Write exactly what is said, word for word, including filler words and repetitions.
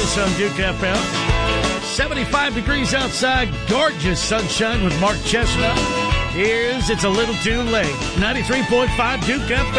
Elvis on Duke F M. seventy-five degrees outside. Gorgeous sunshine with Mark Chestnut. Here's It's a Little Too Late. ninety-three point five Duke F M.